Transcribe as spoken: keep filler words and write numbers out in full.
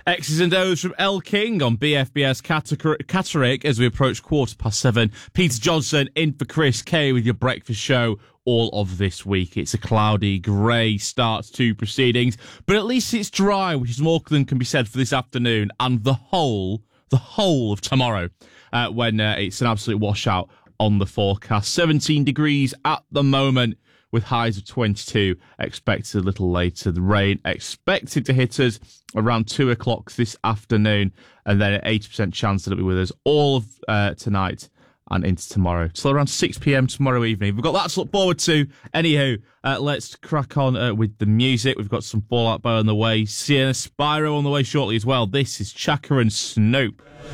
X's and O's from El King on B F B S Catterick as we approach quarter past seven. Peter Johnson in for Chris Kay with your breakfast show all of this week. It's a cloudy, grey start to proceedings, but at least it's dry, which is more than can be said for this afternoon and the whole, the whole of tomorrow, uh, when uh, it's an absolute washout on the forecast. seventeen degrees at the moment, with highs of twenty-two expected a little later. The rain expected to hit us around two o'clock this afternoon, and then an eighty percent chance that it'll be with us all of uh, tonight and into tomorrow. Till around six p.m. tomorrow evening. We've got that to look forward to. Anywho, uh, let's crack on uh, with the music. We've got some Fall Out Boy on the way. Sienna Spyro on the way shortly as well. This is Chaka and Snoop.